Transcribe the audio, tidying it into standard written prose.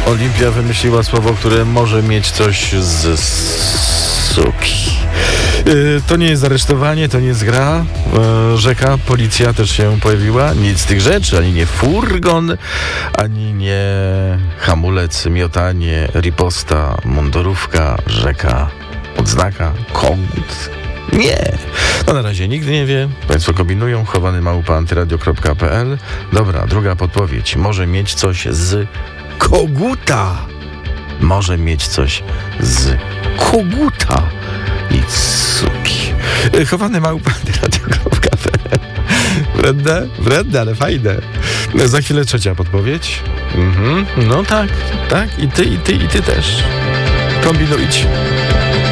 Olimpia wymyśliła słowo, które może mieć coś z suki. To nie jest aresztowanie, to nie jest gra. Rzeka, policja też się pojawiła. Nic z tych rzeczy, ani nie furgon, ani nie hamulec, miotanie, riposta, mundurówka, rzeka, odznaka, kogut. Nie. No na razie nikt nie wie. Państwo kombinują. chowany@antyradio.pl. Dobra, druga podpowiedź. Może mieć coś z koguta. Może mieć coś z koguta i suki. chowany@antyradio.pl. Wredne, ale fajne. Za chwilę trzecia podpowiedź. No tak. I ty też. Kombinujcie.